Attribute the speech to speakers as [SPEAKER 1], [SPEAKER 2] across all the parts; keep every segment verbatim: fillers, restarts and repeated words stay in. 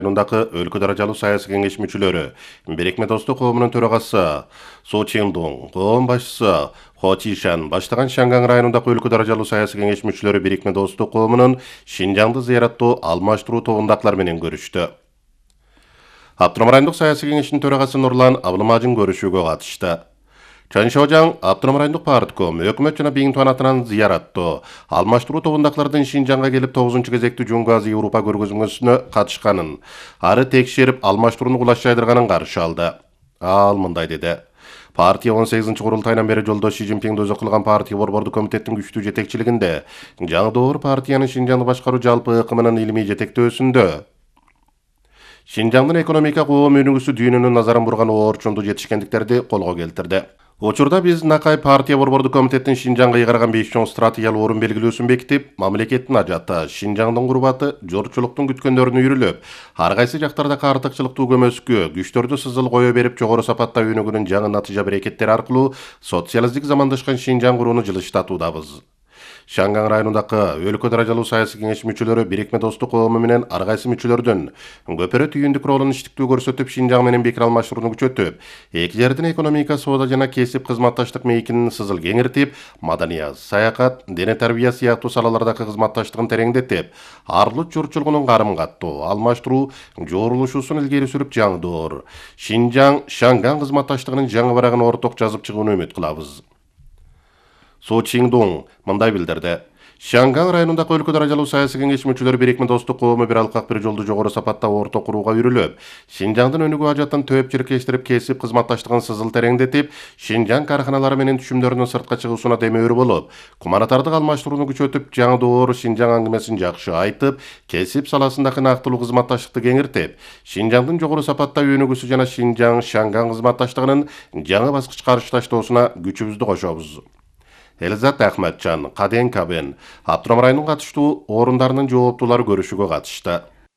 [SPEAKER 1] районундагы өлкө даражалуу саясий кеңеш мүчөлөрү, Бирикме Достук коомунун төрагасы Су Чиндун, коом башчысы Хо Чишан баштаган Шанган районундагы өлкө даражалуу саясий кеңеш мүчөлөрү Бирикме Достук коомунун Шинжаңды зыяраттоо алмаштыруу тобундагылар менен көрүштү. Автоном райондук саясий кеңештин төрагасы Нурлан Абылмажин көрүшүүгө катышты. Чаншожаң Автоном райондук партком өкмөт жана бийин туанатынан зыяраттоо алмаштыруу тобундакылардын Шинжаңга келип тогузунчу кезектүү Жуңгу Азия Европа көргөзмөсүнө катышканын, ары текшерип алмаштырууну кулаш жайдырганын каршы алды. Ал мындай деди. Партия он сегизинчи курултайынан бери жолдош Ши Цзиньпинди өзү кылган партия борбордук комитеттин күчтүү жетекчилигинде жаңы доор партиянын Шинжаңды башкаруу жалпы ыкымынын илимий жетектөөсүндө Шинжаңдын экономика коом өнүгүүсү дүйнөнүн назарын бурган оорчунду жетишкендиктерди колго келтирди. Учурда биз Накай партия борбордук комитеттин Шинжаңга ыйгарган беш чоң стратегиялык орун белгилөөсүн бекитип, мамлекеттин ажаты, Шинжаңдын курбаты, жорчулуктун күткөндөрүнө үйрүлүп, ар кайсы жактардагы артыкчылыктуу көмөскө, күчтөрдү сызыл кое берип жогору сапатта өнүгүүнүн жаңы натыйжа берекеттери аркылуу социалисттик замандашкан Шинжаң курууну жылыштатуудабыз. Шанган районундагы өлкө даражалуу саясий кеңеш мүчөлөрү Бирикме Достук коому менен ар кайсы мүчөлөрдүн көпөрө түйүндүк ролун иштиктүү көрсөтүп, Шинжаң менен пикир алмашууну күчөтүп, эки жердин экономика, соода жана кесип кызматташтык мейкинин сызыл кеңиртип, маданият, саякат, дене тарбия сыяктуу салалардагы кызматташтыгын тереңдетип, арлык журчулугунун карым каттоо, алмаштыруу жоорулушуусун илгери сүрүп, жаңы доор Шинжаң Шанган кызматташтыгынын жаңы барагын орток жазып чыгууну үмүт кылабыз. Су Чиндун мындай билдирди. Шанган районундагы өлкө даражалуу саясий кеңеш мүчөлөрү Бирикме Достук коому бир алкак бир жолду жогору сапатта орток курууга үйрүлүп, Шинжаңдын өнүгүү ажатын төп чиркештирип, кесип кызматташтыгын сызыл тереңдетип, Шинжаң карханалары менен түшүмдөрүнүн сыртка чыгуусуна демөөр болуп, куманатардык алмаштырууну күчөтүп, жаңы доор Шинжаң аңгымесин жакшы айтып, кесип саласындагы нактылуу кызматташтыкты кеңиртип, Шинжаңдын жогору сапатта өнүгүүсү жана Шинжаң Шанган кызматташтыгынын жаңы баскычка каршы күчүбүздү кошобуз. Элизат Ахматжан, Каден Кабен, Автоном районунун катыштуу орундарынын жооптуулары көрүшүүгө катышты.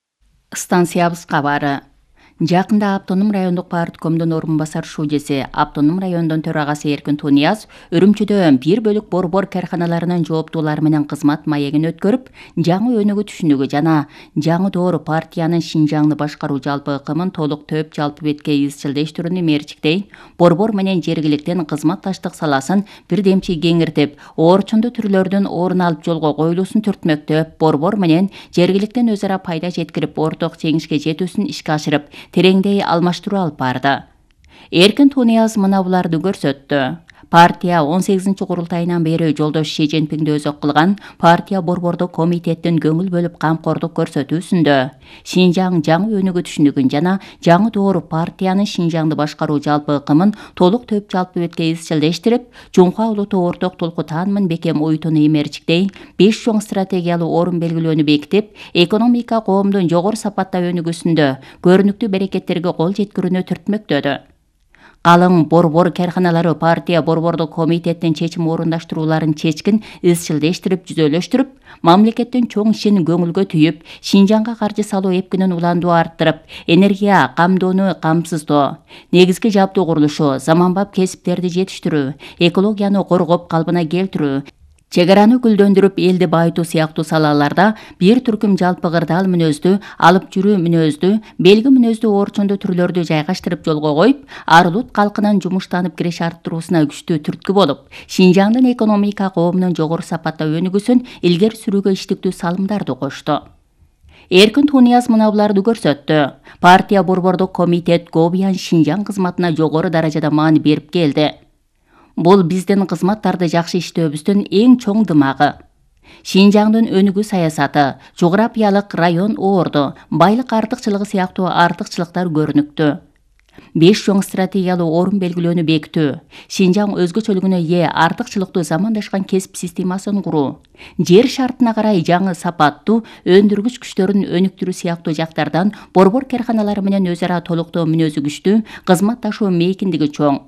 [SPEAKER 2] Станциябыз кабары. Жакында Автоном райондук парткомдун орун басар шуудеси, Автоном райондун төрагасы Эркин Тунияз Үрүмчүдө бир бөлүк борбор карханаларынын жооптуулары менен кызмат маегин өткөрүп, жаңы өнүгүү түшүнүгү жана жаңы доор партиянын Шинжаңды башкаруу жалпы ыкымын толук төп жалпы бетке изчилдештирүүнү мерчиктей, борбор менен жергиликтен кызматташтык саласын бирдемчи кеңиртип, оорчунду түрлөрдүн орун алып жолго коюлуусун түртмөктөп, борбор менен жергиликтен өз ара пайда жеткирип, орток жеңишке жетүүсүн ишке ашырып, тереңдей алмаштыруу алып барды. Эркин Тунияз мына буларды көрсөттү. Партия он сегизинчи курултайынан бери жолдош Ши Цзиньпинди өзөк кылган партия борбордук комитеттин көңүл бөлүп камкордук көрсөтүүсүндө Шинжаң жаңы өнүгүү түшүнүгүн жана жаңы доор партиянын Шинжаңды башкаруу жалпы ыкымын толук төп жалпы бетке изчилдештирип, Жумха улуттуу орток толку таанымын бекем уютууну имерчиктей, беш чоң стратегиялык орун белгилөөнү бекитип, экономика коомдун жогору сапатта өнүгүүсүндө көрүнүктүү берекеттерге кол жеткирүүнү түртмөктөдү. Калың борбор карханалары партия борбордук комитеттин чечим орундаштырууларын чечкин изчилдештирип, жүзөлөштүрүп, мамлекеттин чоң ишин көңүлгө түйүп, Шинжаңга каржы салуу эпкинин уландуу арттырып, энергия камдоону камсыздоо, негизги жабдуу курулушу, заманбап кесиптерди жетиштирүү, экологияны коргоп калпына келтирүү, чек араны гүлдөндүрүп, элди байытуу сыяктуу салаларда бир түркүм жалпы кырдаал мүнөздүү, алып жүрүү мүнөздүү, белги мүнөздүү оорчунду түрлөрдү жайгаштырып жолго коюп, ар улут калкынын жумуштанып киреш арттыруусуна күчтүү түрткү болуп, Шинжаңдын экономика коомунун жогору сапатта өнүгүүсүн илгери сүрүүгө иштиктүү салымдарды кошту. Эркин Тунияз мына буларды көрсөттү. Партия борбордук комитет Гобиян Шинжаң кызматына жогору даражада маани берип келди. Бул биздин кызматтарды жакшы иштөөбүздүн эң чоң дымагы. Шинжаңдын өнүгүү саясаты, жографиялык район оорду, байлык артыкчылыгы сыяктуу артыкчылыктар көрүнүктүү. Беш чоң стратегиялык орун белгилөөнү бекитүү, Шинжаң өзгөчөлүгүнө ээ артыкчылыктуу замандашкан кесип системасын куруу, жер шартына карай жаңы сапаттуу өндүргүч күчтөрүн өнүктүрүү сыяктуу жактардан борбор карханалары менен өз ара толуктоо мүнөзү күчтүү, кызматташуу мейкиндиги чоң.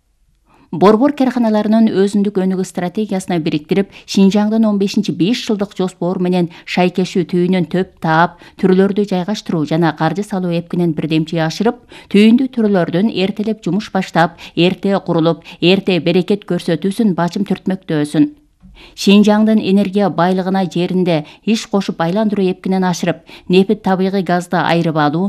[SPEAKER 2] Борбор карханаларынын өзүндүк өнүгүү стратегиясына бириктирип, Шинжаңдын он бешинчи беш жылдык жоспор менен шайкешүү түйүнөн төп таап, түрлөрдү жайгаштыруу жана каржы салуу эпкинин бирдемчи ашырып, түйүндүү түрлөрдүн эртелеп жумуш баштап, эрте курулуп, эрте берекет көрсөтүүсүн бачым түртмөктөөсүн. Шинжаңдын энергия байлыгына жеринде иш кошуп айландыруу эпкинин ашырып, нефт табигый газды айырып алуу,